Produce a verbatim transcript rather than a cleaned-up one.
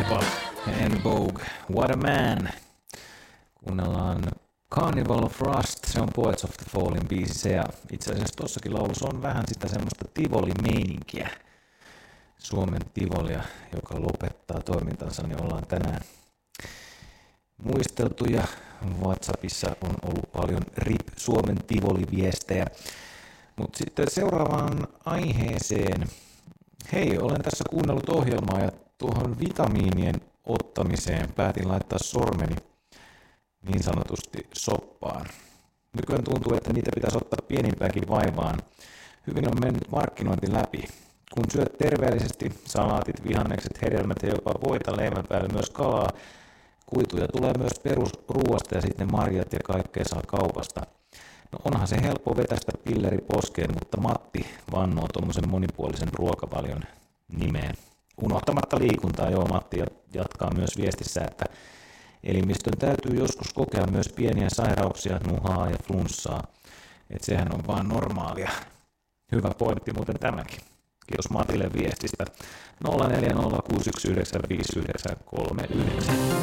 Cannibal en Vogue, What a Man. Kuunnellaan Carnival of Rust, se on Poets of the Fallin biisi, ja itse asiassa tossakin laulussa on vähän sitä semmoista Tivoli-meininkiä. Suomen Tivolia, joka lopettaa toimintansa, niin ollaan tänään muisteltu, ja WhatsAppissa on ollut paljon R I P Suomen Tivoli-viestejä. Mutta sitten seuraavaan aiheeseen. Hei, olen tässä kuunnellut ohjelmaa ja tuohon vitamiinien ottamiseen päätin laittaa sormeni niin sanotusti soppaan. Nykyään tuntuu, että niitä pitäisi ottaa pienimpääkin vaivaan. Hyvin on mennyt markkinointi läpi. Kun syöt terveellisesti, salaatit, vihannekset, hedelmät ja jopa voita leivän päälle myös kalaa, kuituja tulee myös perusruuasta ja sitten marjat ja kaikkea saa kaupasta. No onhan se helppo vetästä pilleri poskeen, mutta Matti vannoo tuommoisen monipuolisen ruokavalion nimeen. Unohtamatta liikuntaa, joo, Matti jatkaa myös viestissä, että elimistön täytyy joskus kokea myös pieniä sairauksia, nuhaa ja flunssaa. Että sehän on vaan normaalia. Hyvä pointti muuten tämäkin. Kiitos Matille viestistä. nolla neljä nolla kuusi yksi yhdeksän viisi yhdeksän kolme yhdeksän.